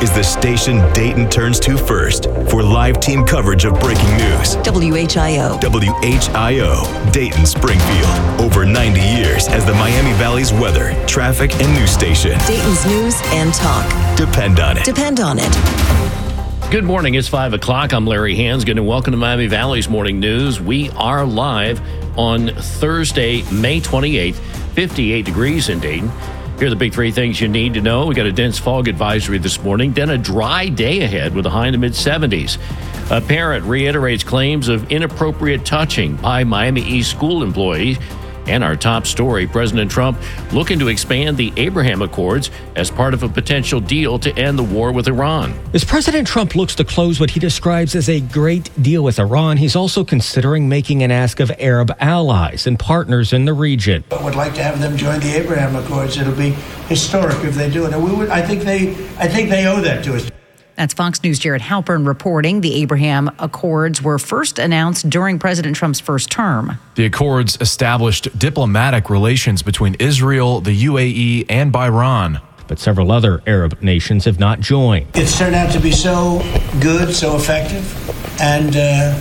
is the station Dayton turns to first for live team coverage of breaking news. WHIO. WHIO, Dayton Springfield. Over 90 years as the Miami Valley's weather, traffic, and news station. Dayton's news and talk. Depend on it. Depend on it. Good morning. It's 5 o'clock. I'm Larry Hansgen, and welcome to Miami Valley's Morning News. We are live on Thursday, May 28th, 58 degrees in Dayton. Here are the big three things you need to know. We got a dense fog advisory this morning, then a dry day ahead with a high in the mid-70s. A parent reiterates claims of inappropriate touching by Miami East school employees. And our top story, President Trump looking to expand the Abraham Accords as part of a potential deal to end the war with Iran. As President Trump looks to close what he describes as a great deal with Iran, he's also considering making an ask of Arab allies and partners in the region. I would like to have them join the Abraham Accords. It'll be historic if they do it. And I think they owe that to us. That's Fox News' Jared Halpern reporting. The Abraham Accords were first announced during President Trump's first term. The Accords established diplomatic relations between Israel, the UAE, and Bahrain. But several other Arab nations have not joined. It's turned out to be so good, so effective, and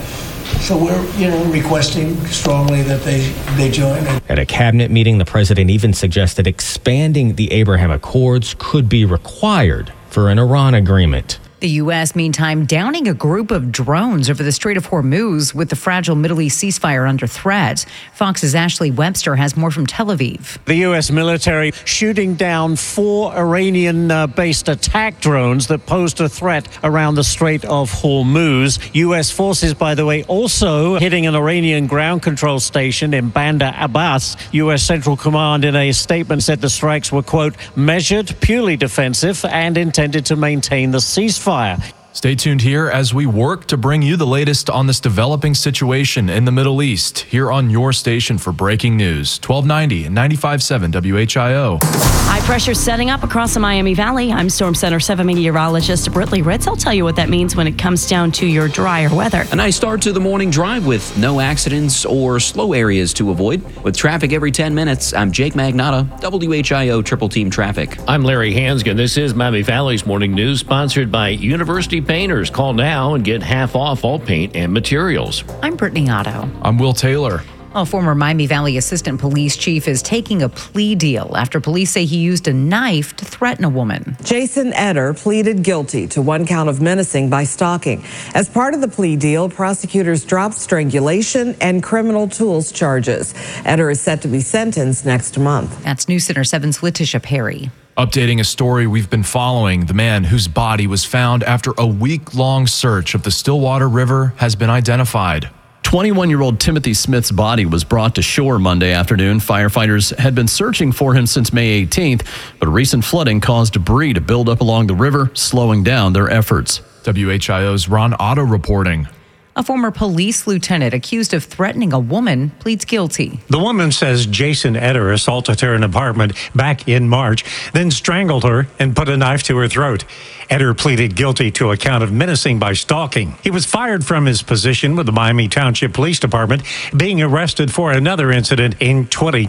so we're requesting strongly that they join. At a cabinet meeting, the president even suggested expanding the Abraham Accords could be required for an Iran agreement. The U.S., meantime, downing a group of drones over the Strait of Hormuz with the fragile Middle East ceasefire under threat. Fox's Ashley Webster has more from Tel Aviv. The U.S. military shooting down 4 Iranian-based attack drones that posed a threat around the Strait of Hormuz. U.S. forces, by the way, also hitting an Iranian ground control station in Bandar Abbas. U.S. Central Command in a statement said the strikes were, quote, measured, purely defensive, and intended to maintain the ceasefire. Stay tuned here as we work to bring you the latest on this developing situation in the Middle East here on your station for breaking news. 1290 and 95.7 WHIO. High pressure setting up across the Miami Valley. I'm Storm Center 7 meteorologist Britley Ritz. I'll tell you what that means when it comes down to your drier weather. A nice start to the morning drive with no accidents or slow areas to avoid. With traffic every 10 minutes, I'm Jake Magnotta, WHIO Triple Team Traffic. I'm Larry Hansgen. This is Miami Valley's Morning News, sponsored by University Painters. Call now and get half off all paint and materials. I'm Brittany Otto. I'm Will Taylor. A former Miami Valley Assistant Police Chief is taking a plea deal after police say he used a knife to threaten a woman. Jason Etter pleaded guilty to 1 count of menacing by stalking. As part of the plea deal, prosecutors dropped strangulation and criminal tools charges. Etter is set to be sentenced next month. That's News Center 7's Letitia Perry. Updating a story we've been following, the man whose body was found after a week-long search of the Stillwater River has been identified. 21-year-old Timothy Smith's body was brought to shore Monday afternoon. Firefighters had been searching for him since May 18th, but recent flooding caused debris to build up along the river, slowing down their efforts. WHIO's Ron Otto reporting. A former police lieutenant accused of threatening a woman pleads guilty. The woman says Jason Etter assaulted her in an apartment back in March, then strangled her and put a knife to her throat. Etter pleaded guilty to a count of menacing by stalking. He was fired from his position with the Miami Township Police Department, being arrested for another incident in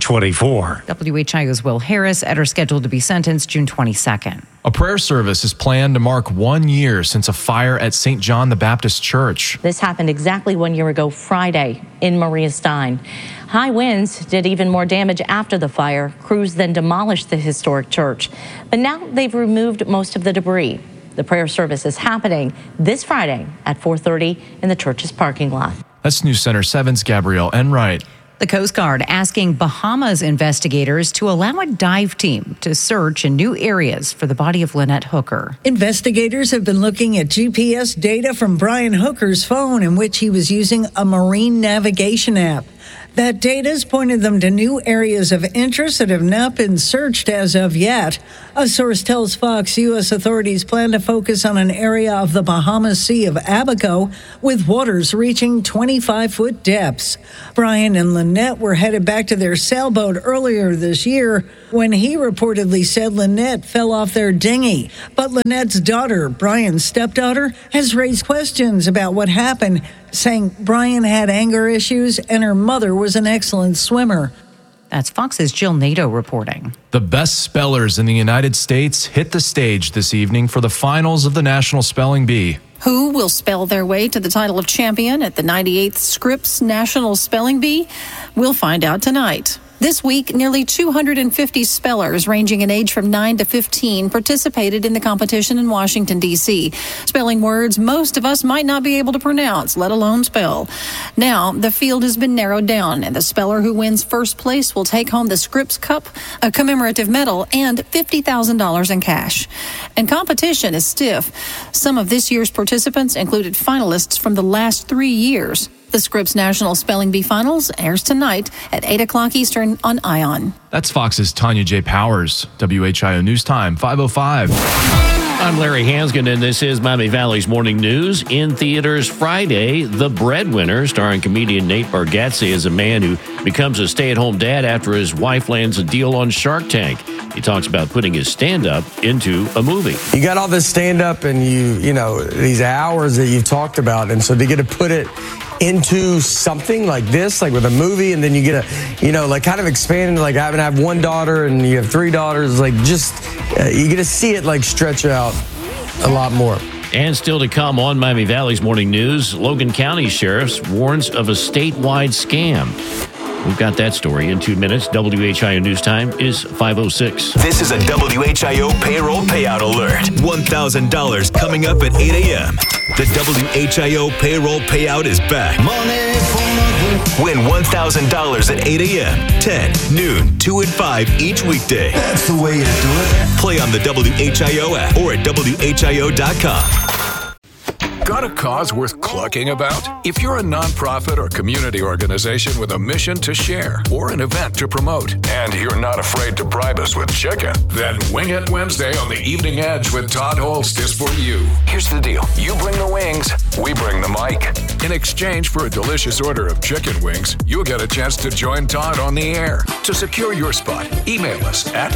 2024. WHIO's Will Harris. Etter scheduled to be sentenced June 22nd. A prayer service is planned to mark 1 year since a fire at St. John the Baptist Church. This happened exactly 1 year ago Friday in Maria Stein. High winds did even more damage after the fire. Crews then demolished the historic church. But now they've removed most of the debris. The prayer service is happening this Friday at 4:30 in the church's parking lot. That's News Center 7's Gabrielle Enright. The Coast Guard asking Bahamas investigators to allow a dive team to search in new areas for the body of Lynette Hooker. Investigators have been looking at GPS data from Brian Hooker's phone in which he was using a marine navigation app. That data's pointed them to new areas of interest that have not been searched as of yet. A source tells Fox U.S. authorities plan to focus on an area of the Bahamas Sea of Abaco with waters reaching 25-foot depths. Brian and Lynette were headed back to their sailboat earlier this year when he reportedly said Lynette fell off their dinghy. But Lynette's daughter, Brian's stepdaughter, has raised questions about what happened, saying Brian had anger issues and her mother was an excellent swimmer. That's Fox's Jill Nato reporting. The best spellers in the United States hit the stage this evening for the finals of the National Spelling Bee. Who will spell their way to the title of champion at the 98th Scripps National Spelling Bee? We'll find out tonight. This week, nearly 250 spellers ranging in age from 9 to 15 participated in the competition in Washington, D.C., spelling words most of us might not be able to pronounce, let alone spell. Now, the field has been narrowed down, and the speller who wins first place will take home the Scripps Cup, a commemorative medal, and $50,000 in cash. And competition is stiff. Some of this year's participants included finalists from the last 3 years. The Scripps National Spelling Bee Finals airs tonight at 8 o'clock Eastern on ION. That's Fox's Tanya J. Powers. WHIO News Time, 5:05. I'm Larry Hansgen, and this is Miami Valley's Morning News. In theaters Friday, The Breadwinner, starring comedian Nate Bargatze as a man who becomes a stay-at-home dad after his wife lands a deal on Shark Tank. He talks about putting his stand-up into a movie. You got all this stand-up and you know, these hours that you've talked about, and so to get to put it into something like this, like with a movie, and then you get a, you know, like kind of expand into like I have one daughter and you have 3 daughters, like just you get to see it like stretch out a lot more. And still to come on Miami Valley's Morning News, Logan County Sheriff warns of a statewide scam. We've got that story in 2 minutes. WHIO News Time is 5:06. This is a WHIO payroll payout alert. $1,000 coming up at 8 a.m. The WHIO payroll payout is back. Win $1,000 at 8 a.m., 10, noon, 2 and 5 each weekday. That's the way to do it. Play on the WHIO app or at WHIO.com. Got a cause worth clucking about? If you're a nonprofit or community organization with a mission to share or an event to promote, and you're not afraid to bribe us with chicken, then Wing It Wednesday on the Evening Edge with Todd Holst is for you. Here's the deal. You bring the wings, we bring the mic. In exchange for a delicious order of chicken wings, you'll get a chance to join Todd on the air. To secure your spot, email us at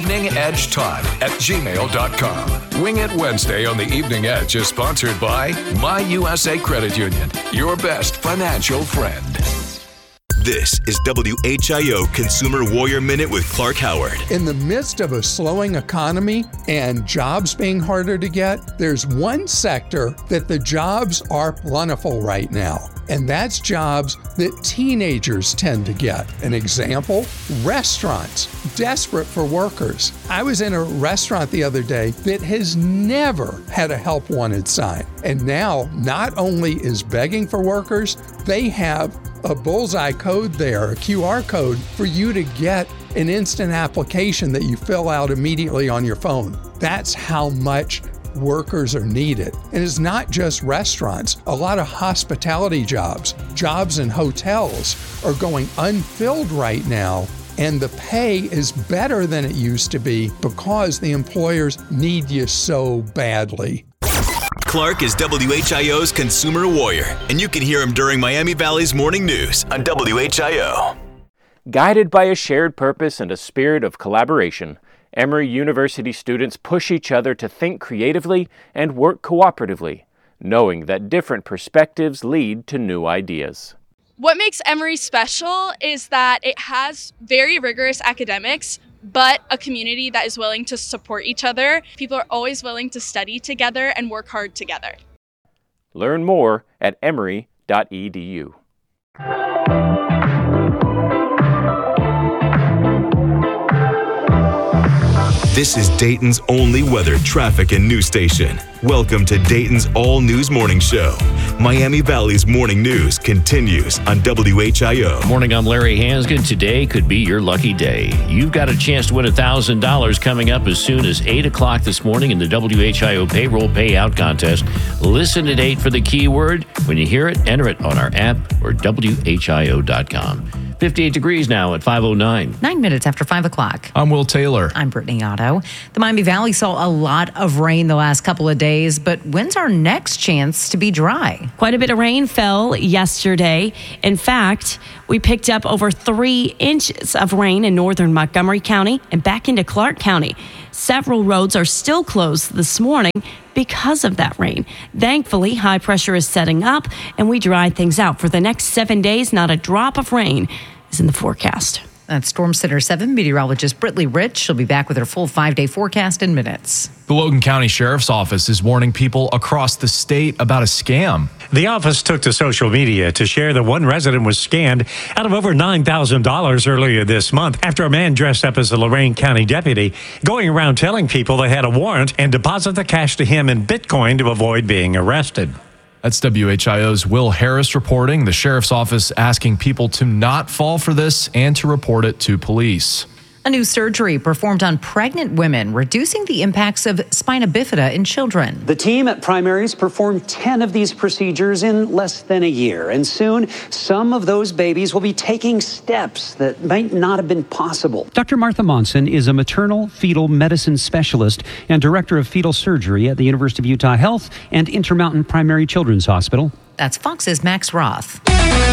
eveningedgetodd@gmail.com. Wing It Wednesday on the Evening Edge is sponsored by My USA Credit Union, your best financial friend. This is WHIO Consumer Warrior Minute with Clark Howard. In the midst of a slowing economy and jobs being harder to get, there's one sector that the jobs are plentiful right now, and that's jobs that teenagers tend to get. An example, restaurants, desperate for workers. I was in a restaurant the other day that has never had a help wanted sign, and now not only is begging for workers, they have a bullseye code there, a QR code for you to get an instant application that you fill out immediately on your phone. That's how much workers are needed. And it's not just restaurants. A lot of hospitality jobs in hotels are going unfilled right now. And the pay is better than it used to be because the employers need you so badly. Clark is WHIO's Consumer Warrior, and you can hear him during Miami Valley's Morning News on WHIO. Guided by a shared purpose and a spirit of collaboration, Emory University students push each other to think creatively and work cooperatively, knowing that different perspectives lead to new ideas. What makes Emory special is that it has very rigorous academics, but a community that is willing to support each other. People are always willing to study together and work hard together. Learn more at emory.edu. This is Dayton's only weather, traffic, and news station. Welcome to Dayton's All News Morning Show. Miami Valley's Morning News continues on WHIO. Morning, I'm Larry Hansgen. Today could be your lucky day. You've got a chance to win $1,000 coming up as soon as 8 o'clock this morning in the WHIO Payroll Payout Contest. Listen at 8 for the keyword. When you hear it, enter it on our app or WHIO.com. 58 degrees now at 5:09. 9 minutes after 5 o'clock. I'm Will Taylor. I'm Brittany Otto. The Miami Valley saw a lot of rain the last couple of days, but when's our next chance to be dry? Quite a bit of rain fell yesterday. In fact, we picked up over 3 inches of rain in northern Montgomery County and back into Clark County. Several roads are still closed this morning because of that rain. Thankfully, high pressure is setting up and we dry things out. For the next 7 days, not a drop of rain is in the forecast. That's Storm Center 7 meteorologist Brittany Rich. She'll be back with her full 5-day forecast in minutes. The Logan County Sheriff's Office is warning people across the state about a scam. The office took to social media to share that one resident was scammed out of over $9,000 earlier this month after a man dressed up as a Lorain County deputy going around telling people they had a warrant and deposit the cash to him in Bitcoin to avoid being arrested. That's WHIO's Will Harris reporting. The sheriff's office asking people to not fall for this and to report it to police. A new surgery performed on pregnant women, reducing the impacts of spina bifida in children. The team at Primaries performed 10 of these procedures in less than a year. And soon, some of those babies will be taking steps that might not have been possible. Dr. Martha Monson is a maternal fetal medicine specialist and director of fetal surgery at the University of Utah Health and Intermountain Primary Children's Hospital. That's Fox's Max Roth.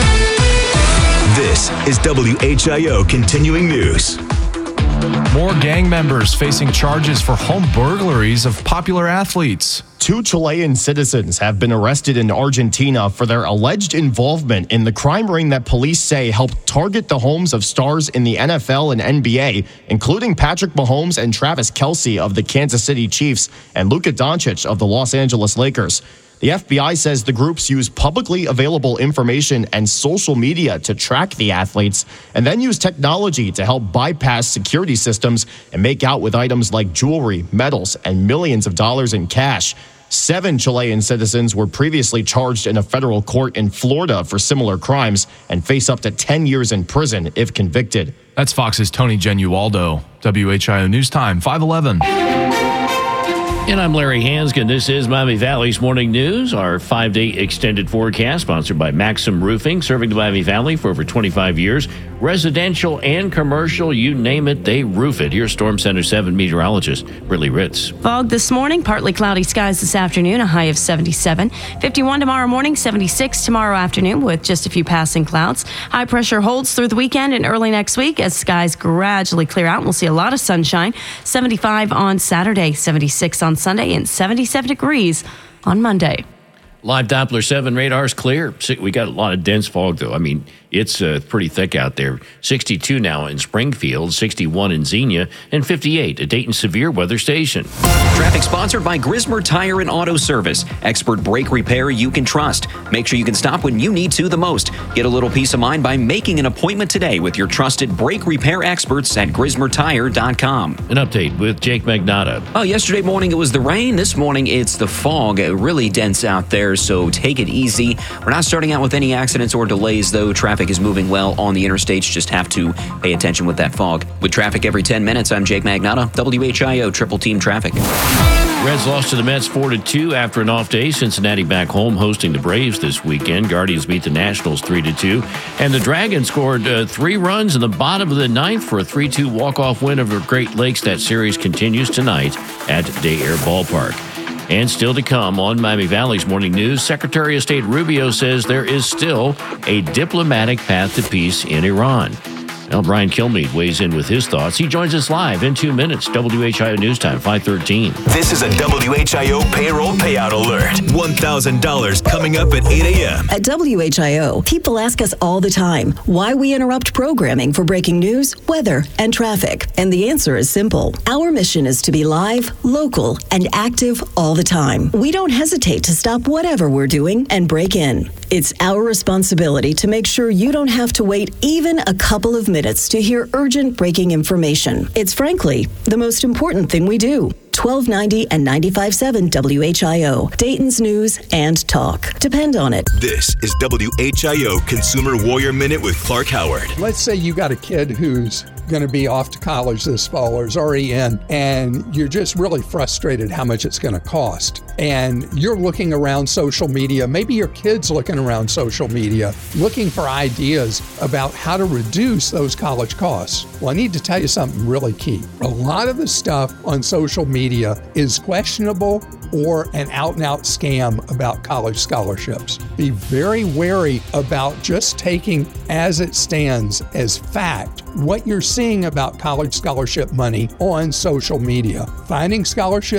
This is WHIO Continuing News. More gang members facing charges for home burglaries of popular athletes. 2 Chilean citizens have been arrested in Argentina for their alleged involvement in the crime ring that police say helped target the homes of stars in the NFL and NBA, including Patrick Mahomes and Travis Kelce of the Kansas City Chiefs and Luka Doncic of the Los Angeles Lakers. The FBI says the groups use publicly available information and social media to track the athletes and then use technology to help bypass security systems and make out with items like jewelry, medals, and millions of dollars in cash. 7 Chilean citizens were previously charged in a federal court in Florida for similar crimes and face up to 10 years in prison if convicted. That's Fox's Tony Genualdo. WHIO News Time, 5:11. And I'm Larry Hansgen. This is Miami Valley's Morning News, our 5-day extended forecast sponsored by Maxim Roofing, serving the Miami Valley for over 25 years. Residential and commercial, you name it, they roof it. Here's Storm Center 7 meteorologist Brittany Ritz. Fog this morning, partly cloudy skies this afternoon, a high of 77. 51 tomorrow morning, 76 tomorrow afternoon with just a few passing clouds. High pressure holds through the weekend and early next week as skies gradually clear out. We'll see a lot of sunshine. 75 on Saturday, 76 on Sunday, and 77 degrees on Monday. Live Doppler 7 radar's clear. We got a lot of dense fog, though. I mean, it's pretty thick out there. 62 now in Springfield, 61 in Xenia, and 58 at Dayton Severe Weather Station. Traffic sponsored by Grismer Tire and Auto Service. Expert brake repair you can trust. Make sure you can stop when you need to the most. Get a little peace of mind by making an appointment today with your trusted brake repair experts at GrismerTire.com. An update with Jake Magnotta. Oh, yesterday morning it was the rain. This morning it's the fog. Really dense out there, so take it easy. We're not starting out with any accidents or delays, though. Traffic is moving well on the interstates. Just have to pay attention with that fog. With traffic every 10 minutes, I'm Jake Magnotta, WHIO Triple Team Traffic. Reds lost to the Mets 4-2 after an off day. Cincinnati back home hosting the Braves this weekend. Guardians beat the Nationals 3-2. And the Dragons scored 3 runs in the bottom of the ninth for a 3-2 walk-off win over Great Lakes. That series continues tonight at Day Air Ballpark. And still to come on Miami Valley's Morning News, Secretary of State Rubio says there is still a diplomatic path to peace in Iran. Well, Brian Kilmeade weighs in with his thoughts. He joins us live in 2 minutes. WHIO News Time, 5:13. This is a WHIO payroll payout alert. $1,000 coming up at 8 a.m. At WHIO, people ask us all the time why we interrupt programming for breaking news, weather, and traffic. And the answer is simple. Our mission is to be live, local, and active all the time. We don't hesitate to stop whatever we're doing and break in. It's our responsibility to make sure you don't have to wait even a couple of minutes to hear urgent breaking information. It's frankly the most important thing we do. 1290 and 95.7 WHIO, Dayton's news and talk. Depend on it. This is WHIO Consumer Warrior Minute with Clark Howard. Let's say you got a kid who's going to be off to college this fall or is already in, and you're just really frustrated how much it's going to cost. And you're looking around social media, maybe your kid's looking around social media, looking for ideas about how to reduce those college costs. Well, I need to tell you something really key. A lot of the stuff on social media is questionable or an out-and-out scam about college scholarships. Be very wary about just taking as it stands as fact what you're seeing about college scholarship money on social media. Finding scholarships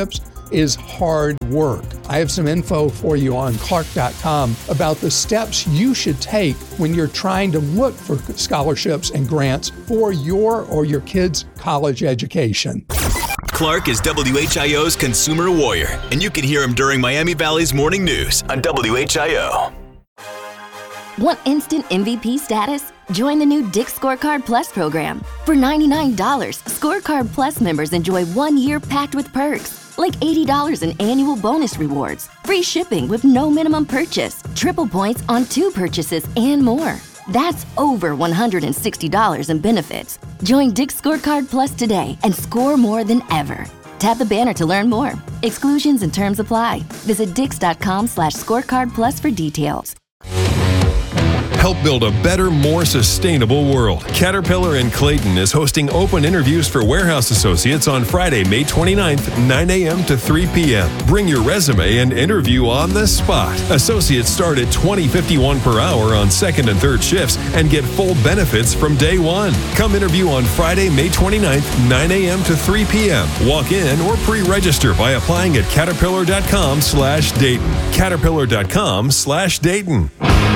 is hard work. I have some info for you on Clark.com about the steps you should take when you're trying to look for scholarships and grants for your or your kids' college education. Clark is WHIO's consumer warrior, and you can hear him during Miami Valley's morning news on WHIO. Want instant MVP status? Join the new Dick's Scorecard Plus program. For $99, Scorecard Plus members enjoy 1 year packed with perks, like $80 in annual bonus rewards, free shipping with no minimum purchase, triple points on 2 purchases, and more. That's over $160 in benefits. Join Dick's Scorecard Plus today and score more than ever. Tap the banner to learn more. Exclusions and terms apply. Visit dix.com/scorecard plus for details. Help build a better, more sustainable world. Caterpillar in Clayton is hosting open interviews for warehouse associates on Friday, May 29th, 9 a.m. to 3 p.m. Bring your resume and interview on the spot. Associates start at $20.51 per hour on second and third shifts and get full benefits from day one. Come interview on Friday, May 29th, 9 a.m. to 3 p.m. Walk in or pre-register by applying at caterpillar.com/Dayton. Caterpillar.com/Dayton.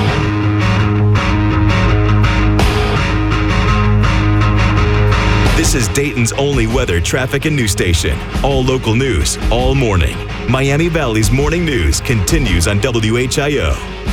This is Dayton's only weather, traffic, and news station. All local news, all morning. Miami Valley's morning news continues on WHIO.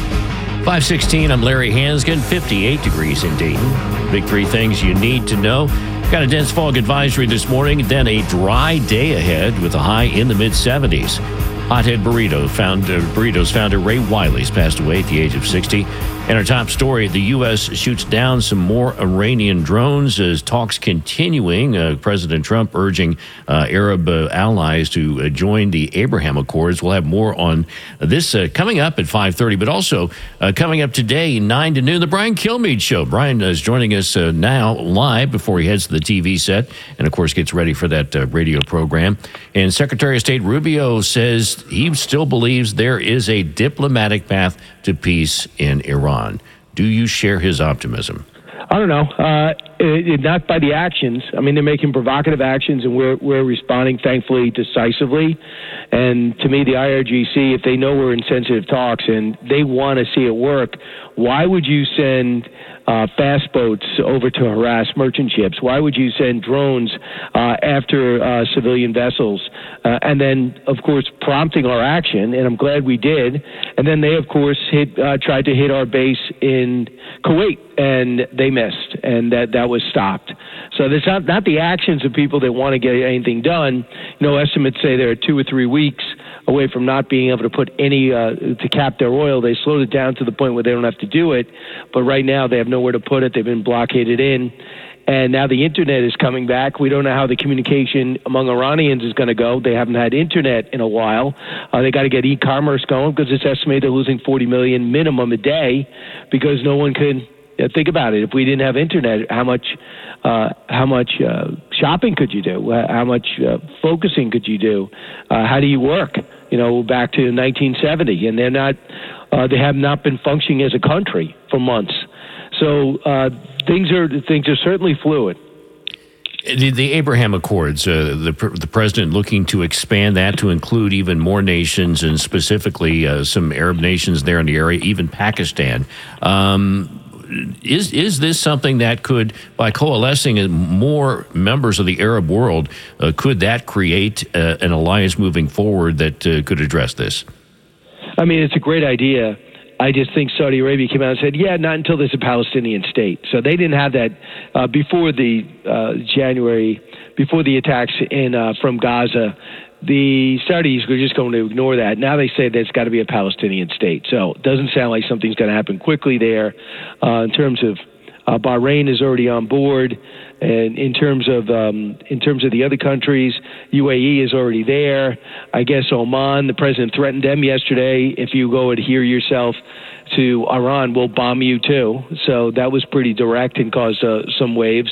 5:16, I'm Larry Hansgen, 58 degrees in Dayton. Big 3 things you need to know. Got a dense fog advisory this morning, then a dry day ahead with a high in the mid-70s. Hothead Burritos founder Ray Wiley's passed away at the age of 60. And our top story, the U.S. shoots down some more Iranian drones as talks continuing. President Trump urging Arab allies to join the Abraham Accords. We'll have more on this coming up at 5:30, but also coming up today, 9 to noon, the Brian Kilmeade Show. Brian is joining us now live before he heads to the TV set and, of course, gets ready for that radio program. And Secretary of State Rubio says he still believes there is a diplomatic path to peace in Iran. Do you share his optimism? I don't know. Not by the actions. I mean, they're making provocative actions, and we're responding, thankfully, decisively. And to me, the IRGC, if they know we're in sensitive talks and they want to see it work, why would you send fast boats over to harass merchant ships? Why would you send drones after civilian vessels? And then, of course, prompting our action, and I'm glad we did. And then they, of course, tried to hit our base in Kuwait, and they missed, and that was stopped. So there's not the actions of people that want to get anything done. You know, estimates say they're 2 or 3 weeks away from not being able to put any to cap their oil. They slowed it down to the point where they don't have to do it, but right now they have nowhere to put it. They've been blockaded in, and now the internet is coming back. We don't know how the communication among Iranians is going to go. They haven't had internet in a while. They got to get e-commerce going because it's estimated they're losing 40 million minimum a day because no one can. Think about it. If we didn't have internet, how much shopping could you do? How much focusing could you do? How do you work? You know, back to 1970, and they have not been functioning as a country for months. So things are certainly fluid. The Abraham Accords, the president looking to expand that to include even more nations, and specifically some Arab nations there in the area, even Pakistan. Is this something that could, by coalescing more members of the Arab world, could that create an alliance moving forward that could address this? I mean, it's a great idea. I just think Saudi Arabia came out and said, yeah, not until there's a Palestinian state. So they didn't have that before the before the attacks from Gaza. The Saudis were just going to ignore that. Now they say there's got to be a Palestinian state. So it doesn't sound like something's going to happen quickly there. In terms of Bahrain is already on board, and in terms of the other countries, UAE is already there. I guess Oman, the president threatened them yesterday. If you go adhere yourself to Iran, we'll bomb you too. So that was pretty direct and caused some waves.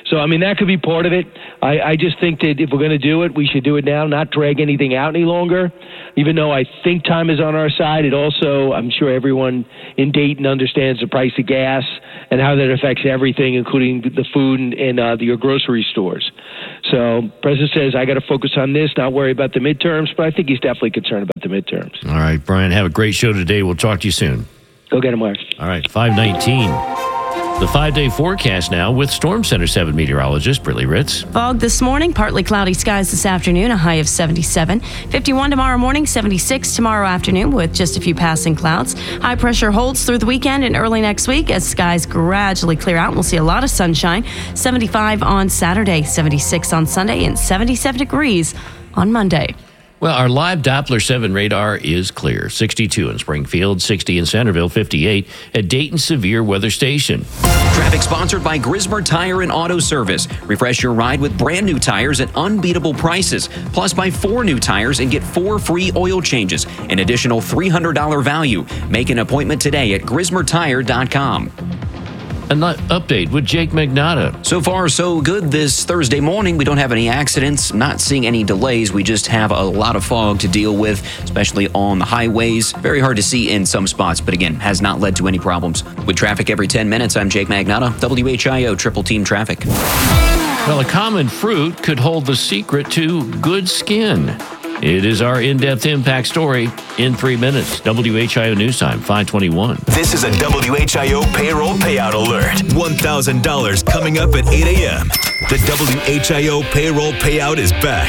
So, I mean, that could be part of it. I just think that if we're going to do it, we should do it now, not drag anything out any longer. Even though I think time is on our side, it also, I'm sure everyone in Dayton understands the price of gas and how that affects everything, including the food and your grocery stores. So, President says, I got to focus on this, not worry about the midterms, but I think he's definitely concerned about the midterms. All right, Brian, have a great show today. We'll talk to you soon. Go get him, Mark. All right, 5:19. The 5-day forecast now with Storm Center 7 meteorologist Brittany Ritz. Fog this morning, partly cloudy skies this afternoon, a high of 77. 51 tomorrow morning, 76 tomorrow afternoon with just a few passing clouds. High pressure holds through the weekend and early next week as skies gradually clear out. We'll see a lot of sunshine. 75 on Saturday, 76 on Sunday, and 77 degrees on Monday. Well, our live Doppler 7 radar is clear. 62 in Springfield, 60 in Centerville, 58 at Dayton Severe Weather Station. Traffic sponsored by Grismer Tire and Auto Service. Refresh your ride with brand new tires at unbeatable prices. Plus, buy 4 new tires and get 4 free oil changes. An additional $300 value. Make an appointment today at GrismerTire.com. An update with Jake Magnotta. So far, so good this Thursday morning. We don't have any accidents, not seeing any delays. We just have a lot of fog to deal with, especially on the highways. Very hard to see in some spots, but again, has not led to any problems. With traffic every 10 minutes, I'm Jake Magnotta, WHIO Triple Team Traffic. Well, a common fruit could hold the secret to good skin. It is our in-depth impact story in 3 minutes. WHIO News Time, 5:21. This is a WHIO payroll payout alert. $1,000 coming up at 8 a.m. The WHIO payroll payout is back.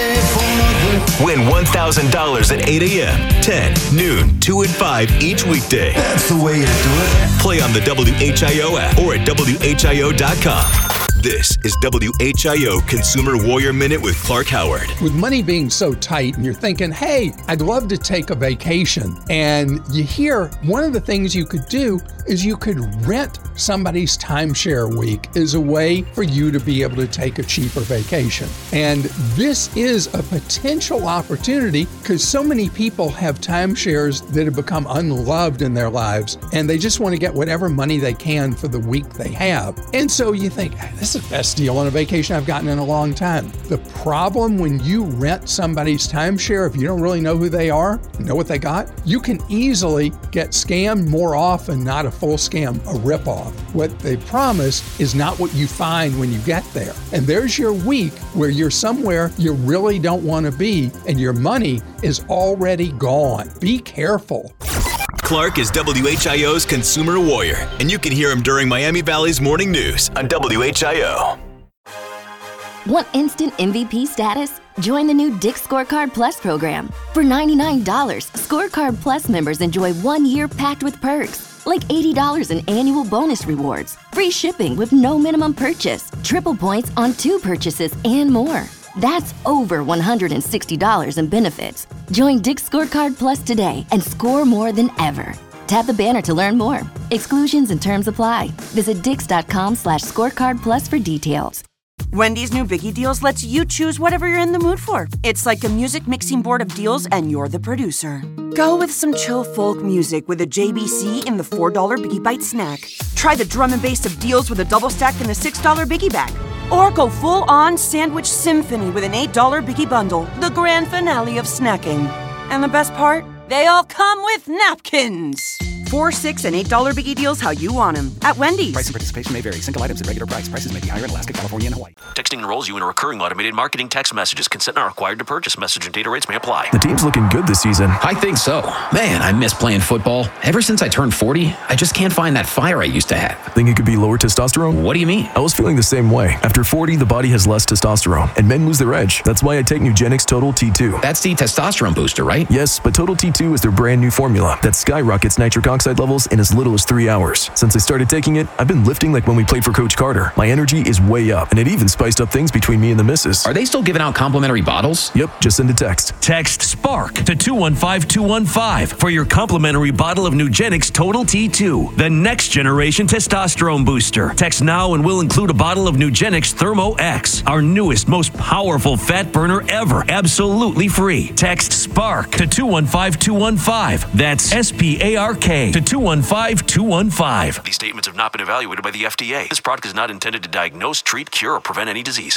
Win $1,000 at 8 a.m., 10, noon, 2, and 5 each weekday. That's the way to do it. Play on the WHIO app or at WHIO.com. This is WHIO Consumer Warrior Minute with Clark Howard. With money being so tight and you're thinking, hey, I'd love to take a vacation. And you hear one of the things you could do is you could rent somebody's timeshare week as a way for you to be able to take a cheaper vacation. And this is a potential opportunity because so many people have timeshares that have become unloved in their lives and they just want to get whatever money they can for the week they have. And so you think, hey, this is the best deal on a vacation I've gotten in a long time. The problem when you rent somebody's timeshare, if you don't really know who they are, know what they got, you can easily get scammed more often, not a full scam, a ripoff. What they promise is not what you find when you get there. And there's your week where you're somewhere you really don't want to be and your money is already gone. Be careful. Clark is WHIO's Consumer Warrior, and you can hear him during Miami Valley's Morning News on WHIO. Want instant MVP status? Join the new Dick's Scorecard Plus program. For $99, Scorecard Plus members enjoy 1 year packed with perks, like $80 in annual bonus rewards, free shipping with no minimum purchase, triple points on 2 purchases, and more. That's over $160 in benefits. Join Dick's Scorecard Plus today and score more than ever. Tap the banner to learn more. Exclusions and terms apply. Visit Dix.com/scorecard plus for details. Wendy's new Biggie Deals lets you choose whatever you're in the mood for. It's like a music mixing board of deals and you're the producer. Go with some chill folk music with a JBC in the $4 Biggie Bite snack. Try the drum and bass of deals with a double stack in the $6 Biggie Bag. Or go full-on sandwich symphony with an $8 Biggie Bundle, the grand finale of snacking. And the best part? They all come with napkins. $4, $6, and $8 Biggie Deals how you want them at Wendy's. Price and participation may vary. Single items at regular price. Prices may be higher in Alaska, California, and Hawaii. Texting enrolls you in a recurring automated marketing text messages. Consent not required to purchase. Message and data rates may apply. The team's looking good this season. I think so. Man, I miss playing football. Ever since I turned 40, I just can't find that fire I used to have. Think it could be lower testosterone? What do you mean? I was feeling the same way. After 40, the body has less testosterone, and men lose their edge. That's why I take Nugenix Total T2. That's the testosterone booster, right? Yes, but Total T2 is their brand new formula that skyrockets nitric oxide levels in as little as 3 hours. Since I started taking it, I've been lifting like when we played for Coach Carter. My energy is way up, and it even spiced up things between me and the missus. Are they still giving out complimentary bottles? Yep, just send a text. Text SPARK to 215-215 for your complimentary bottle of Nugenix Total T2, the next generation testosterone booster. Text now and we'll include a bottle of Nugenix Thermo X, our newest, most powerful fat burner ever, absolutely free. Text SPARK to 215-215. That's SPARK. to 215-215. These statements have not been evaluated by the FDA. This product is not intended to diagnose, treat, cure, or prevent any disease.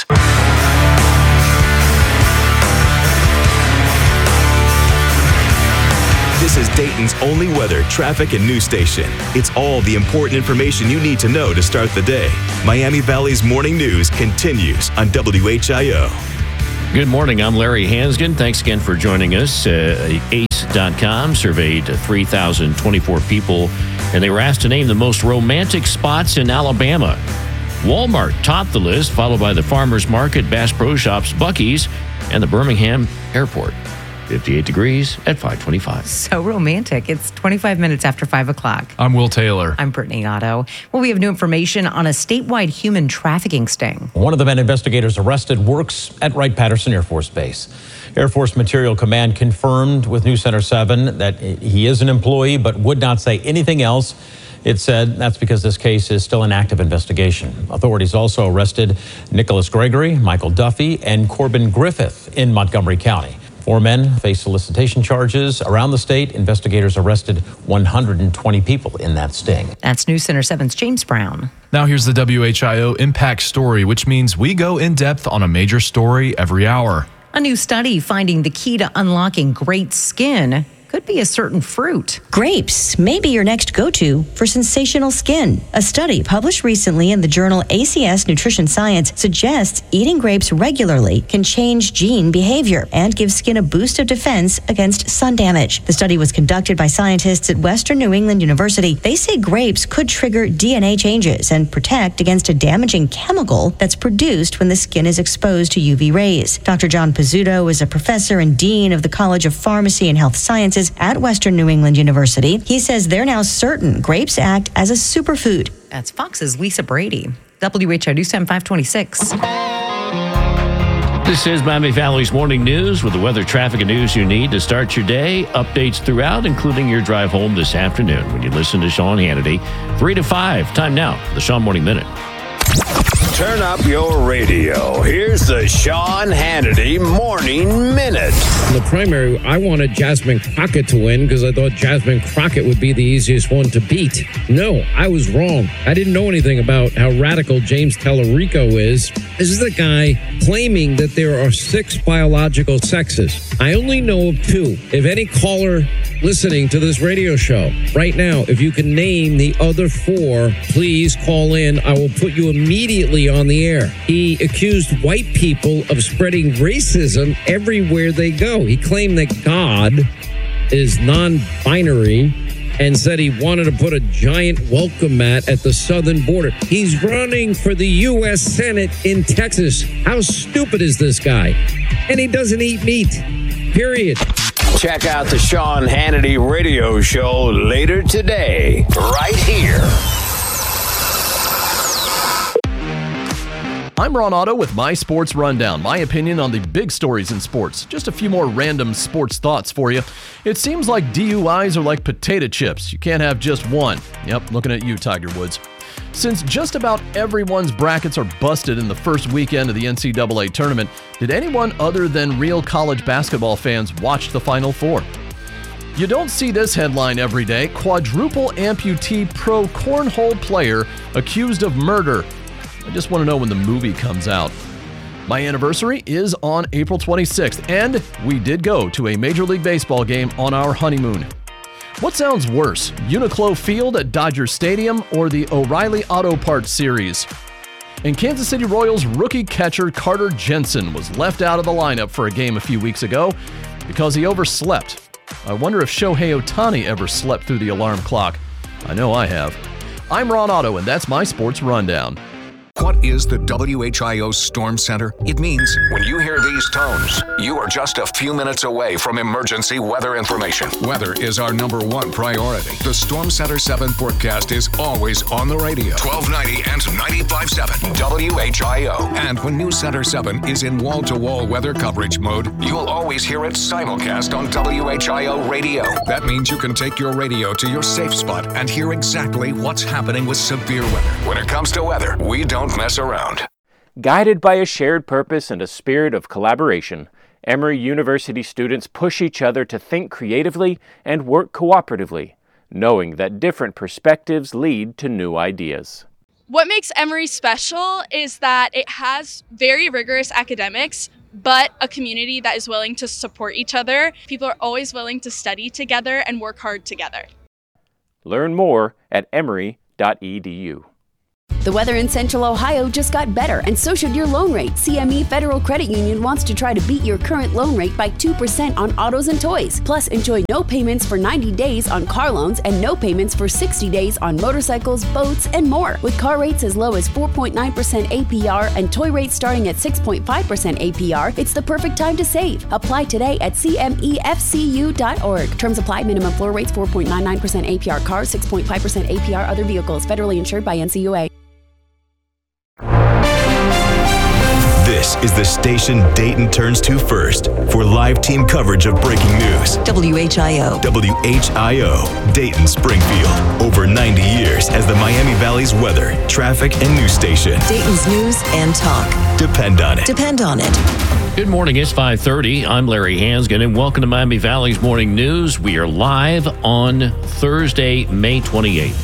This is Dayton's only weather, traffic, and news station. It's all the important information you need to know to start the day. Miami Valley's morning news continues on WHIO. Good morning. I'm Larry Hansgen. Thanks again for joining us. ACE.com surveyed 3,024 people, and they were asked to name the most romantic spots in Alabama. Walmart topped the list, followed by the Farmers Market, Bass Pro Shops, Buc-ee's, and the Birmingham Airport. 58 degrees at 525. So romantic. It's 25 minutes after 5 o'clock. I'm Will Taylor. I'm Brittany Otto. Well, we have new information on a statewide human trafficking sting. One of the men investigators arrested works at Wright-Patterson Air Force Base. Air Force Material Command confirmed with News Center 7 that he is an employee but would not say anything else. It said that's because this case is still an active investigation. Authorities also arrested Nicholas Gregory, Michael Duffy, and Corbin Griffith in Montgomery County. 4 men face solicitation charges. Around the state, investigators arrested 120 people in that sting. That's News Center 7's James Brown. Now here's the WHIO Impact Story, which means we go in depth on a major story every hour. A new study finding the key to unlocking great skin could be a certain fruit. Grapes may be your next go-to for sensational skin. A study published recently in the journal ACS Nutrition Science suggests eating grapes regularly can change gene behavior and give skin a boost of defense against sun damage. The study was conducted by scientists at Western New England University. They say grapes could trigger DNA changes and protect against a damaging chemical that's produced when the skin is exposed to UV rays. Dr. John Pizzuto is a professor and dean of the College of Pharmacy and Health Sciences at Western New England University. He says they're now certain grapes act as a superfood. That's Fox's Lisa Brady. WHIO News Time 526. This is Miami Valley's morning news with the weather, traffic, and news you need to start your day. Updates throughout, including your drive home this afternoon when you listen to Sean Hannity. 3 to 5. Time now for the Sean Morning Minute. Turn up your radio. Here's the Sean Hannity Morning Minute. In the primary, I wanted Jasmine Crockett to win because I thought Jasmine Crockett would be the easiest one to beat. No, I was wrong. I didn't know anything about how radical James Tallarico is. This is the guy claiming that there are 6 biological sexes. I only know of 2. If any caller listening to this radio show right now, if you can name the other 4, please call in. I will put you immediately on the air. He accused white people of spreading racism everywhere they go. He claimed that God is non-binary and said he wanted to put a giant welcome mat at the southern border. He's running for the U.S. Senate in Texas. How stupid is this guy? And he doesn't eat meat. Period. Check out the Sean Hannity radio show later today, right here. I'm Ron Otto with My Sports Rundown, my opinion on the big stories in sports. Just a few more random sports thoughts for you. It seems like DUIs are like potato chips. You can't have just one. Yep, looking at you, Tiger Woods. Since just about everyone's brackets are busted in the first weekend of the NCAA tournament, did anyone other than real college basketball fans watch the Final Four? You don't see this headline every day. Quadruple amputee pro cornhole player accused of murder. I just want to know when the movie comes out. My anniversary is on April 26th, and we did go to a Major League Baseball game on our honeymoon. What sounds worse, Uniqlo Field at Dodger Stadium or the O'Reilly Auto Parts Series? And Kansas City Royals rookie catcher Carter Jensen was left out of the lineup for a game a few weeks ago because he overslept. I wonder if Shohei Ohtani ever slept through the alarm clock. I know I have. I'm Ron Otto, and that's my Sports Rundown. What is the WHIO Storm Center? It means when you hear these tones, you are just a few minutes away from emergency weather information. Weather is our #1 priority. The Storm Center 7 forecast is always on the radio. 1290 and 95.7 WHIO. And when News Center 7 is in wall-to-wall weather coverage mode, you'll always hear it simulcast on WHIO radio. That means you can take your radio to your safe spot and hear exactly what's happening with severe weather. When it comes to weather, we don't mess around. Guided by a shared purpose and a spirit of collaboration, Emory University students push each other to think creatively and work cooperatively. knowing that different perspectives lead to new ideas. What makes Emory special is that it has very rigorous academics, but a community that is willing to support each other. People are always willing to study together and work hard together. Learn more at emory.edu. The weather in Central Ohio just got better, and so should your loan rate. CME Federal Credit Union wants to try to beat your current loan rate by 2% on autos and toys. Plus, enjoy no payments for 90 days on car loans and no payments for 60 days on motorcycles, boats, and more. With car rates as low as 4.9% APR and toy rates starting at 6.5% APR, it's the perfect time to save. Apply today at cmefcu.org. Terms apply. Minimum floor rates 4.99% APR cars, 6.5% APR other vehicles. Federally insured by NCUA. This is the station Dayton turns to first for live team coverage of breaking news. WHIO. WHIO, Dayton Springfield. Over 90 years as the Miami Valley's weather, traffic, and news station. Dayton's news and talk. Depend on it. Depend on it. Good morning. It's 5:30. I'm Larry Hansgen, and welcome to Miami Valley's Morning News. We are live on Thursday, May 28th.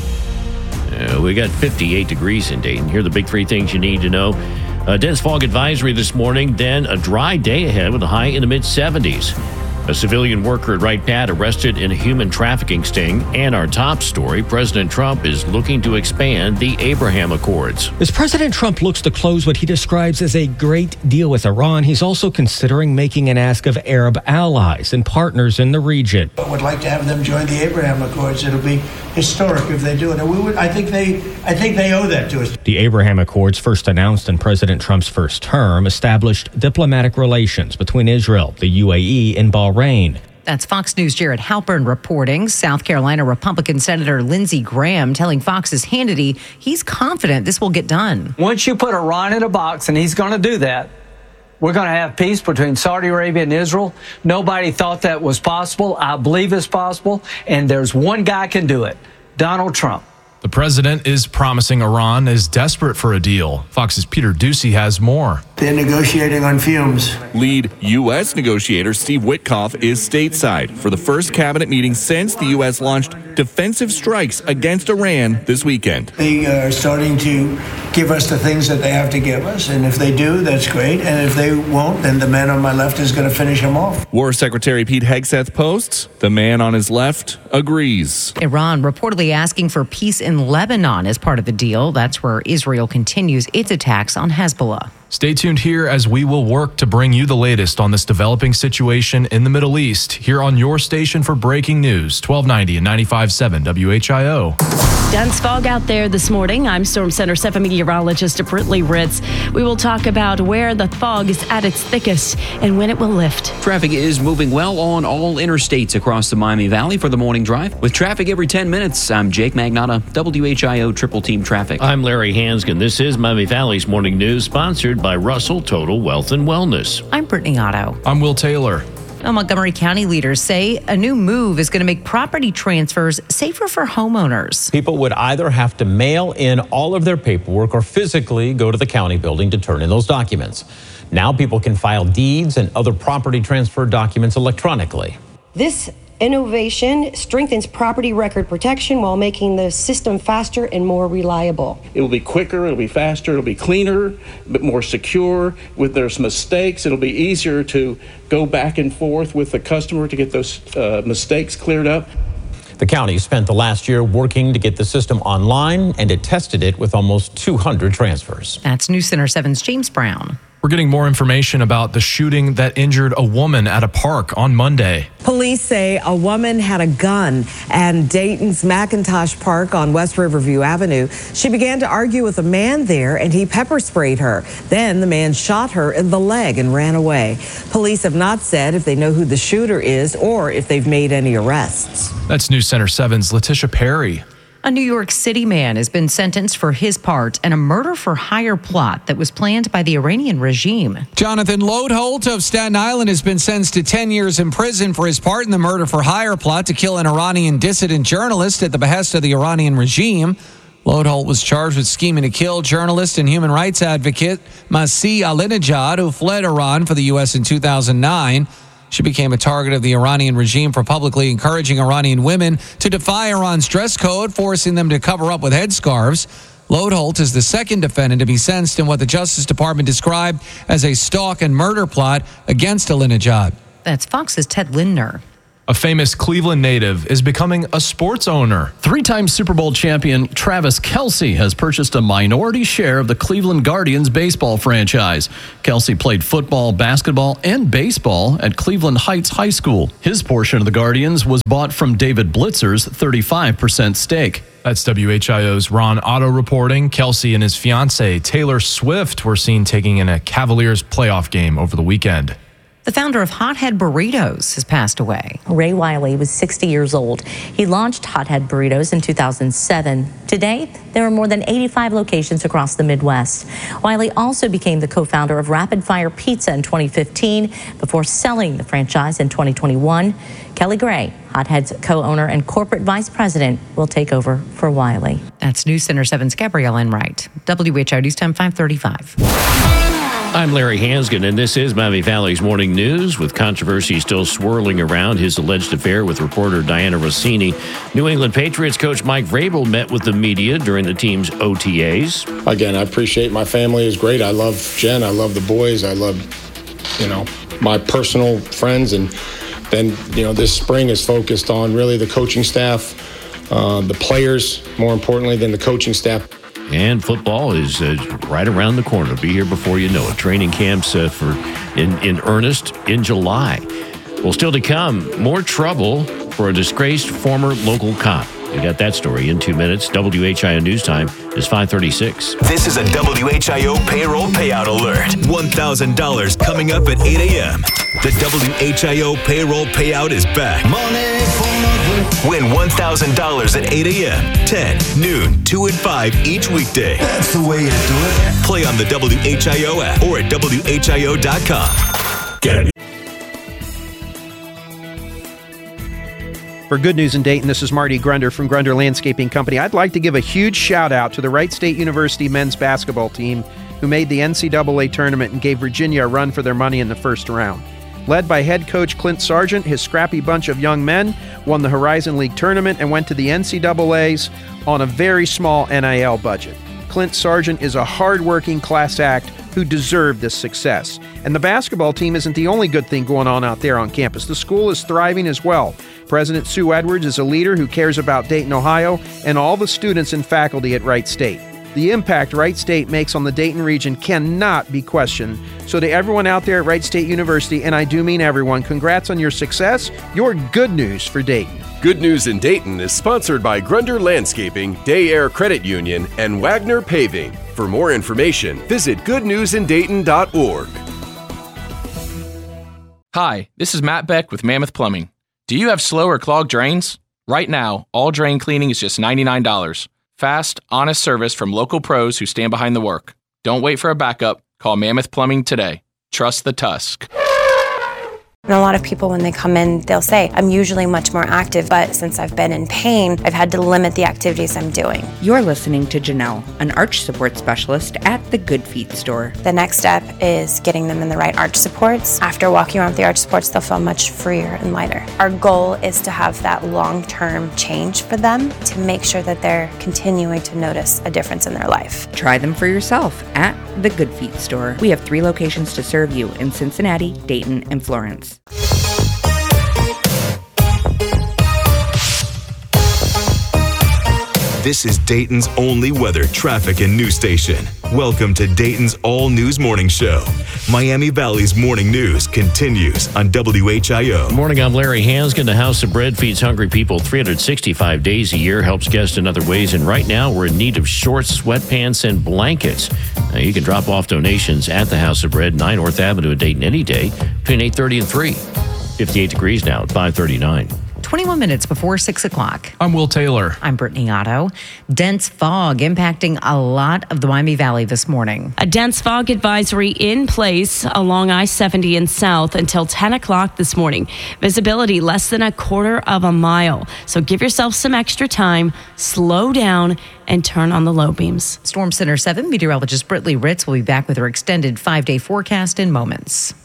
We got 58 degrees in Dayton. Here are the big three things you need to know. A dense fog advisory this morning, then a dry day ahead with a high in the mid-70s. A civilian worker at Wright Pat arrested in a human trafficking sting. And our top story, President Trump is looking to expand the Abraham Accords. As President Trump looks to close what he describes as a great deal with Iran, he's also considering making an ask of Arab allies and partners in the region. I would like to have them join the Abraham Accords. It'll be historic if they do it. And I think they owe that to us. The Abraham Accords, first announced in President Trump's first term, established diplomatic relations between Israel, the UAE, and Bahrain. That's Fox News' Jared Halpern reporting. South Carolina Republican Senator Lindsey Graham telling Fox's Hannity he's confident this will get done. Once you put Iran in a box, and he's going to do that, we're going to have peace between Saudi Arabia and Israel. Nobody thought that was possible. I believe it's possible, and there's one guy can do it, Donald Trump. The president is promising Iran is desperate for a deal. Fox's Peter Ducey has more. They're negotiating on fumes. Lead U.S. negotiator Steve Witkoff is stateside for the first cabinet meeting since the U.S. launched defensive strikes against Iran this weekend. They are starting to give us the things that they have to give us, and if they do, that's great. And if they won't, then the man on my left is going to finish them off. War Secretary Pete Hegseth posts, the man on his left agrees. Iran reportedly asking for peace in Lebanon as part of the deal. That's where Israel continues its attacks on Hezbollah. Stay tuned here as we will work to bring you the latest on this developing situation in the Middle East here on your station for breaking news, 1290 and 95.7 WHIO. Dense fog out there this morning. I'm Storm Center 7 meteorologist Brittany Ritz. We will talk about where the fog is at its thickest and when it will lift. Traffic is moving well on all interstates across the Miami Valley for the morning drive. With traffic every 10 minutes, I'm Jake Magnotta, WHIO Triple Team Traffic. I'm Larry Hansgen. This is Miami Valley's Morning News, sponsored by Russell Total Wealth and Wellness. I'm Brittany Otto. I'm Will Taylor. Montgomery County leaders say a new move is going to make property transfers safer for homeowners. People would either have to mail in all of their paperwork or physically go to the county building to turn in those documents. Now people can file deeds and other property transfer documents electronically. This innovation strengthens property record protection while making the system faster and more reliable. It will be quicker, it'll be faster, it'll be cleaner, a bit more secure. If there's mistakes, it'll be easier to go back and forth with the customer to get those mistakes cleared up. The county spent the last year working to get the system online, and it tested it with almost 200 transfers. That's News Center 7's James Brown. We're getting more information about the shooting that injured a woman at a park on Monday. Police say a woman had a gun at Dayton's McIntosh Park on West Riverview Avenue. She began to argue with a man there, and he pepper sprayed her. Then the man shot her in the leg and ran away. Police have not said if they know who the shooter is or if they've made any arrests. That's News Center 7's Letitia Perry. A New York City man has been sentenced for his part in a murder-for-hire plot that was planned by the Iranian regime. Jonathan Lodholt of Staten Island has been sentenced to 10 years in prison for his part in the murder-for-hire plot to kill an Iranian dissident journalist at the behest of the Iranian regime. Lodholt was charged with scheming to kill journalist and human rights advocate Masih Alinejad, who fled Iran for the U.S. in 2009. She became a target of the Iranian regime for publicly encouraging Iranian women to defy Iran's dress code, forcing them to cover up with headscarves. Lodholt is the second defendant to be sentenced in what the Justice Department described as a stalk and murder plot against Ahmadinejad. That's Fox's Ted Lindner. A famous Cleveland native is becoming a sports owner. Three-time Super Bowl champion Travis Kelce has purchased a minority share of the Cleveland Guardians baseball franchise. Kelce played football, basketball, and baseball at Cleveland Heights High School. His portion of the Guardians was bought from David Blitzer's 35% stake. That's WHIO's Ron Otto reporting. Kelce and his fiancée, Taylor Swift, were seen taking in a Cavaliers playoff game over the weekend. The founder of Hothead Burritos has passed away. Ray Wiley was 60 years old. He launched Hothead Burritos in 2007. Today, there are more than 85 locations across the Midwest. Wiley also became the co-founder of Rapid Fire Pizza in 2015 before selling the franchise in 2021. Kelly Gray, Hothead's co-owner and corporate vice president, will take over for Wiley. That's News Center 7's Gabrielle Enright. WHIO News Time 5:35. I'm Larry Hansgen, and this is Miami Valley's Morning News. With controversy still swirling around his alleged affair with reporter Diana Rossini, New England Patriots coach Mike Vrabel met with the media during the team's OTAs. Again, I appreciate my family is great. I love Jen. I love the boys. I love, my personal friends. And then, this spring is focused on really the coaching staff, the players, more importantly than the coaching staff. And football is right around the corner. It'll be here before you know it. Training camps in earnest in July. Well, still to come, more trouble for a disgraced former local cop. We got that story in 2 minutes. WHIO News Time is 5:36. This is a WHIO payroll payout alert. $1,000 coming up at 8 a.m. The WHIO payroll payout is back. Money for nothing. Win $1,000 at 8 a.m., 10, noon, 2 and 5 each weekday. That's the way you do it. Play on the WHIO app or at WHIO.com. Get it. For Good News in Dayton, this is Marty Grunder from Grunder Landscaping Company. I'd like to give a huge shout out to the Wright State University men's basketball team who made the NCAA tournament and gave Virginia a run for their money in the first round. Led by head coach Clint Sargent, his scrappy bunch of young men won the Horizon League tournament and went to the NCAAs on a very small NIL budget. Clint Sargent is a hard-working class act who deserved this success. And the basketball team isn't the only good thing going on out there on campus. The school is thriving as well. President Sue Edwards is a leader who cares about Dayton, Ohio, and all the students and faculty at Wright State. The impact Wright State makes on the Dayton region cannot be questioned. So to everyone out there at Wright State University, and I do mean everyone, congrats on your success. You're good news for Dayton. Good News in Dayton is sponsored by Grunder Landscaping, Day Air Credit Union, and Wagner Paving. For more information, visit goodnewsindayton.org. Hi, this is Matt Beck with Mammoth Plumbing. Do you have slow or clogged drains? Right now, all drain cleaning is just $99. Fast, honest service from local pros who stand behind the work. Don't wait for a backup. Call Mammoth Plumbing today. Trust the Tusk. And a lot of people, when they come in, they'll say, I'm usually much more active, but since I've been in pain, I've had to limit the activities I'm doing. You're listening to Janelle, an arch support specialist at the Good Feet store. The next step is getting them in the right arch supports. After walking around with the arch supports, they'll feel much freer and lighter. Our goal is to have that long-term change for them to make sure that they're continuing to notice a difference in their life. Try them for yourself at the Good Feet store. We have 3 locations to serve you in Cincinnati, Dayton, and Florence. This is Dayton's only weather, traffic, and news station. Welcome to Dayton's All News Morning Show. Miami Valley's morning news continues on WHIO. Good morning, I'm Larry Hansgen. The House of Bread feeds hungry people 365 days a year, helps guests in other ways, and right now we're in need of shorts, sweatpants, and blankets. Now, you can drop off donations at the House of Bread, 9 North Avenue in Dayton any day between 8:30 and 3. 58 degrees now at 5:39. 21 minutes before 6 o'clock. I'm Will Taylor. I'm Brittany Otto. Dense fog impacting a lot of the Miami Valley this morning. A dense fog advisory in place along I-70 and south until 10 o'clock this morning. Visibility less than a quarter of a mile. So give yourself some extra time, slow down, and turn on the low beams. Storm Center 7 meteorologist Brittany Ritz will be back with her extended 5-day forecast in moments.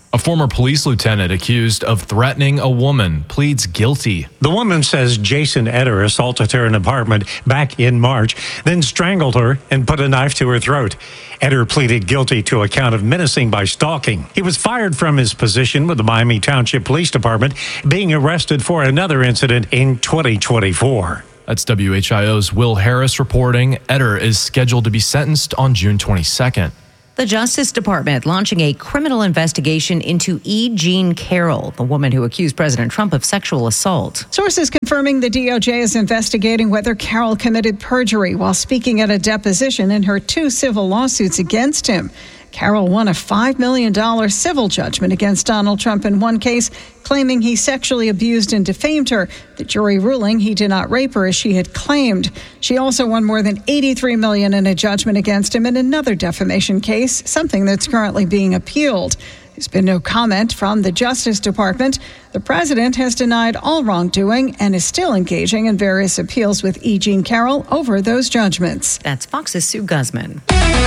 A former police lieutenant accused of threatening a woman pleads guilty. The woman says Jason Etter assaulted her in an apartment back in March, then strangled her and put a knife to her throat. Etter pleaded guilty to a count of menacing by stalking. He was fired from his position with the Miami Township Police Department, being arrested for another incident in 2024. That's WHIO's Will Harris reporting. Etter is scheduled to be sentenced on June 22nd. The Justice Department launching a criminal investigation into E. Jean Carroll, the woman who accused President Trump of sexual assault. Sources confirming the DOJ is investigating whether Carroll committed perjury while speaking at a deposition in her 2 civil lawsuits against him. Carroll won a $5 million civil judgment against Donald Trump in one case, claiming he sexually abused and defamed her. The jury ruling he did not rape her as she had claimed. She also won more than $83 million in a judgment against him in another defamation case, something that's currently being appealed. There's been no comment from the Justice Department. The president has denied all wrongdoing and is still engaging in various appeals with E. Jean Carroll over those judgments. That's Fox's Sue Guzman.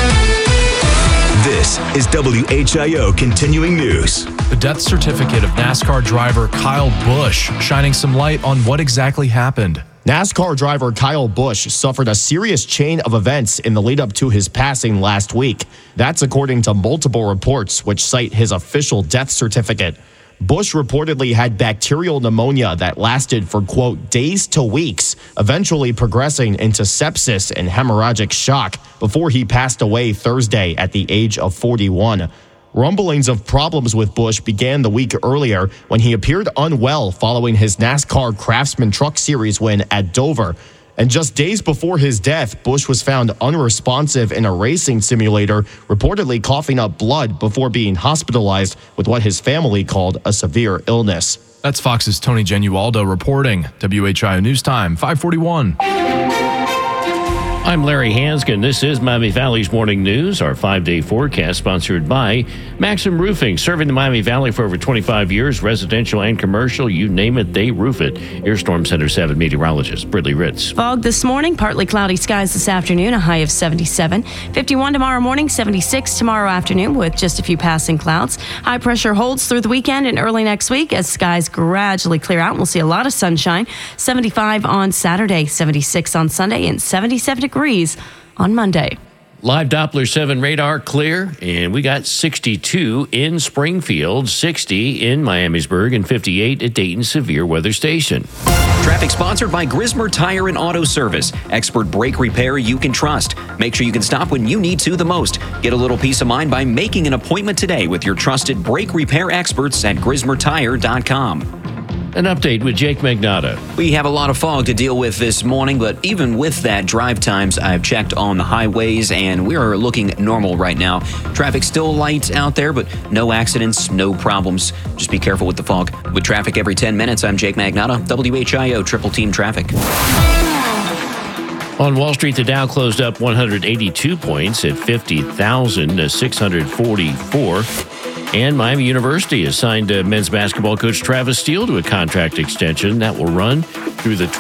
This is WHIO Continuing News. The death certificate of NASCAR driver Kyle Busch shining some light on what exactly happened. NASCAR driver Kyle Busch suffered a serious chain of events in the lead up to his passing last week. That's according to multiple reports which cite his official death certificate. Busch reportedly had bacterial pneumonia that lasted for, quote, days to weeks, eventually progressing into sepsis and hemorrhagic shock before he passed away Thursday at the age of 41. Rumblings of problems with Busch began the week earlier when he appeared unwell following his NASCAR Craftsman Truck Series win at Dover. And just days before his death, Busch was found unresponsive in a racing simulator, reportedly coughing up blood before being hospitalized with what his family called a severe illness. That's Fox's Tony Genualdo reporting. WHIO News Time, 541. I'm Larry Hanskin. This is Miami Valley's Morning News, our 5-day forecast sponsored by Maxim Roofing, serving the Miami Valley for over 25 years, residential and commercial. You name it, they roof it. Air Storm Center 7 meteorologist Brittany Ritz. Fog this morning, partly cloudy skies this afternoon, a high of 77. 51 tomorrow morning, 76 tomorrow afternoon with just a few passing clouds. High pressure holds through the weekend and early next week as skies gradually clear out. We'll see a lot of sunshine. 75 on Saturday, 76 on Sunday, and 77 degrees on Monday. Live Doppler 7 radar clear, and we got 62 in Springfield, 60 in Miamisburg, and 58 at Dayton Severe Weather Station. Traffic sponsored by Grismer Tire and Auto Service. Expert brake repair you can trust. Make sure you can stop when you need to the most. Get a little peace of mind by making an appointment today with your trusted brake repair experts at GrismerTire.com. An update with Jake Magnotta. We have a lot of fog to deal with this morning, but even with that, drive times I've checked on the highways, and we are looking normal right now. Traffic still light out there, but no accidents, no problems. Just be careful with the fog. With traffic every 10 minutes, I'm Jake Magnotta, WHIO Triple Team Traffic. On Wall Street, the Dow closed up 182 points at 50,644. And Miami University has signed men's basketball coach Travis Steele to a contract extension that will run through the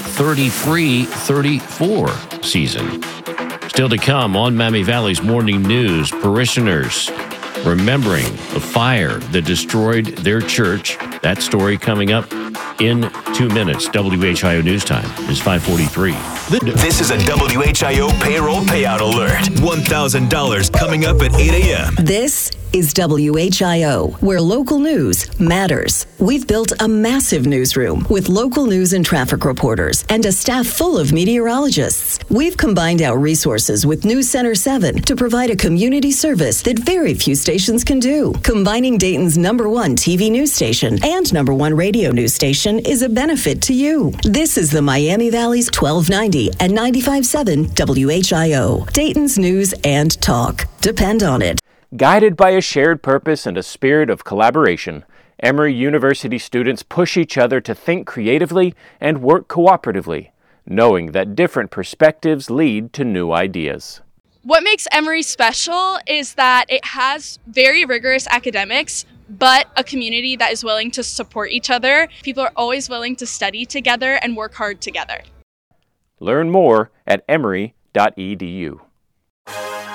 2033-34 season. Still to come on Miami Valley's Morning News, parishioners remembering the fire that destroyed their church. That story coming up in 2 minutes. WHIO News Time is 5:43. This is a WHIO payroll payout alert. $1,000 coming up at 8 a.m. This is WHIO, where local news matters. We've built a massive newsroom with local news and traffic reporters and a staff full of meteorologists. We've combined our resources with News Center 7 to provide a community service that very few stations can do. Combining Dayton's #1 TV news station and #1 radio news station is a benefit to you. This is the Miami Valley's 1290 and 95.7 WHIO, Dayton's news and talk. Depend on it. Guided by a shared purpose and a spirit of collaboration, Emory University students push each other to think creatively and work cooperatively, knowing that different perspectives lead to new ideas. What makes Emory special is that it has very rigorous academics, but a community that is willing to support each other. People are always willing to study together and work hard together. Learn more at emory.edu.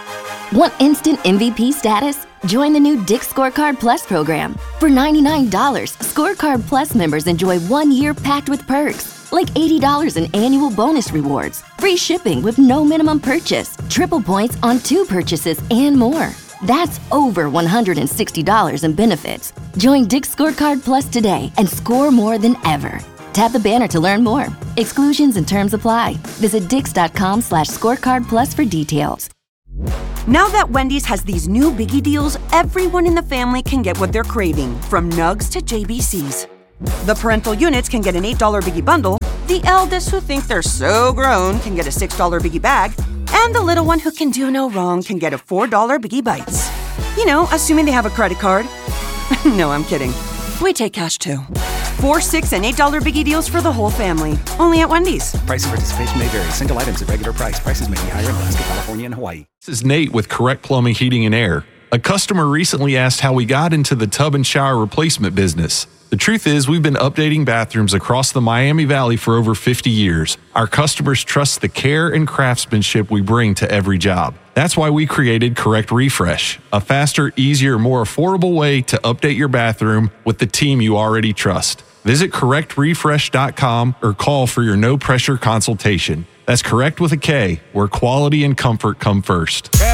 Want instant MVP status? Join the new Dick's Scorecard Plus program. For $99, Scorecard Plus members enjoy 1 year packed with perks, like $80 in annual bonus rewards, free shipping with no minimum purchase, triple points on 2 purchases, and more. That's over $160 in benefits. Join Dick's Scorecard Plus today and score more than ever. Tap the banner to learn more. Exclusions and terms apply. Visit dix.com/scorecardplus for details. Now that Wendy's has these new biggie deals, everyone in the family can get what they're craving, from nugs to JBCs. The parental units can get an $8 biggie bundle, the eldest who think they're so grown can get a $6 biggie bag, and the little one who can do no wrong can get a $4 biggie bites. You know, assuming they have a credit card. No, I'm kidding. We take cash too. 4, $6, and $8 biggie deals for the whole family. Only at Wendy's. Price and participation may vary. Single items at regular price. Prices may be higher in Alaska, California, and Hawaii. This is Nate with Correct Plumbing, Heating, and Air. A customer recently asked how we got into the tub and shower replacement business. The truth is, we've been updating bathrooms across the Miami Valley for over 50 years. Our customers trust the care and craftsmanship we bring to every job. That's why we created Correct Refresh, a faster, easier, more affordable way to update your bathroom with the team you already trust. Visit correctrefresh.com or call for your no-pressure consultation. That's Correct with a K, where quality and comfort come first.